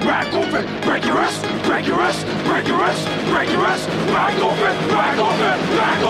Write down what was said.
Back open, break your wrist, break your wrist, break your wrist, break your wrist, back open, back open, back open.